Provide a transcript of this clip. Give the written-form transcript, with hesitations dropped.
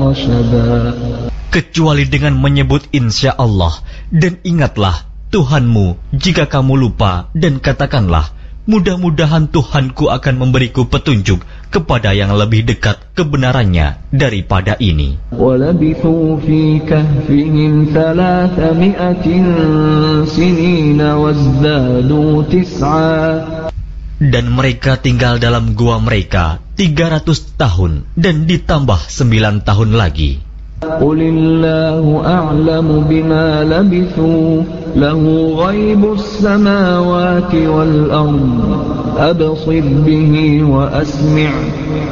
رشدا kecuali dengan menyebut insya Allah, dan ingatlah Tuhanmu jika kamu lupa, dan katakanlah, mudah-mudahan Tuhanku akan memberiku petunjuk kepada yang lebih dekat kebenarannya daripada ini. وَلَبِثُوا فِي كَهْفِهِمْ 300 سِنِينَ وَازْدَادُوا 9. Dan mereka tinggal dalam gua mereka 300 tahun, dan ditambah 9 tahun lagi. قُلِ اللَّهُ أَعْلَمُ بِمَا لَبِثُوا لَهُ غَيْبُ السَّمَاوَاتِ وَالْأَرْضِ أَبْصِرْ بِهِ وَأَسْمِعْ